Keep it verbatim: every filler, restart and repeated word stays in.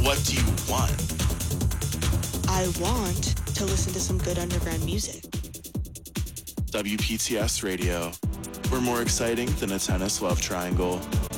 What do you want? I want to listen to some good underground music. W P T S Radio. We're more exciting than a tennis love triangle.